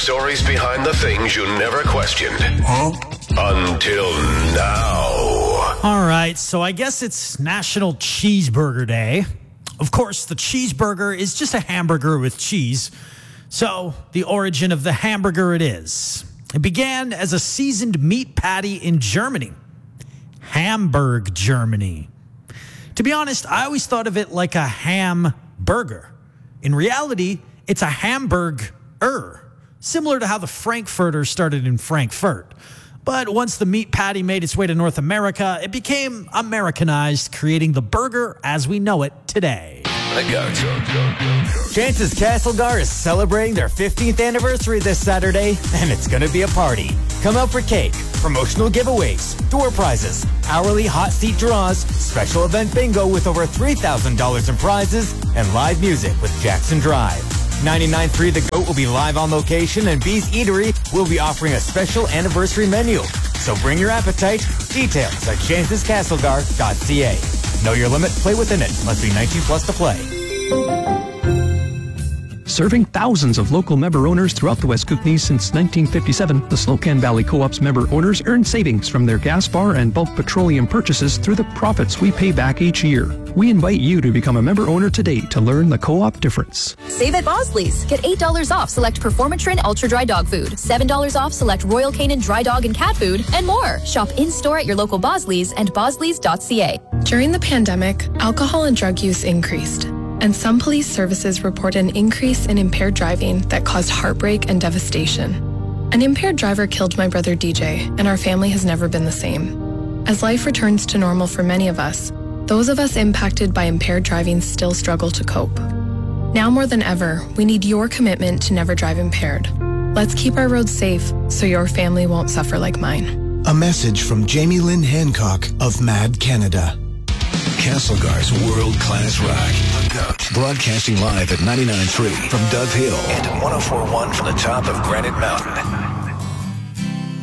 stories behind the things you never questioned. Until now. All right, so I guess it's National Cheeseburger Day. Of course, the cheeseburger is just a hamburger with cheese. So, the origin of the hamburger it is. It began as a seasoned meat patty in Germany. Hamburg, Germany. To be honest, I always thought of it like a ham burger. In reality, it's a hamburger, similar to how the Frankfurter started in Frankfurt. But once the meat patty made its way to North America, it became Americanized, creating the burger as we know it today. Chance's Castlegar is celebrating their 15th anniversary this Saturday, and it's going to be a party. Come out for cake, promotional giveaways, door prizes, hourly hot seat draws, special event bingo with over $3,000 in prizes, and live music with Jackson Drive. 99.3 The Goat will be live on location, and Bee's Eatery will be offering a special anniversary menu. So bring your appetite. Details at chancescastlegar.ca. Know your limit, play within it. Must be 19 plus to play. Serving thousands of local member owners throughout the West Kootenays since 1957, the Slocan Valley Co-op's member owners earn savings from their gas bar and bulk petroleum purchases through the profits we pay back each year. We invite you to become a member owner today to learn the co-op difference. Save at Bosley's. Get $8 off select Performatrin Ultra Dry Dog Food, $7 off select Royal Canin Dry Dog and Cat Food, and more. Shop in-store at your local Bosley's and bosleys.ca. During the pandemic, alcohol and drug use increased. And some police services report an increase in impaired driving that caused heartbreak and devastation. An impaired driver killed my brother DJ, and our family has never been the same. As life returns to normal for many of us, those of us impacted by impaired driving still struggle to cope. Now more than ever, we need your commitment to never drive impaired. Let's keep our roads safe so your family won't suffer like mine. A message from Jamie Lynn Hancock of MAD Canada. Castlegar's world-class rock. Broadcasting live at 99.3 from Dove Hill and 104.1 from the top of Granite Mountain.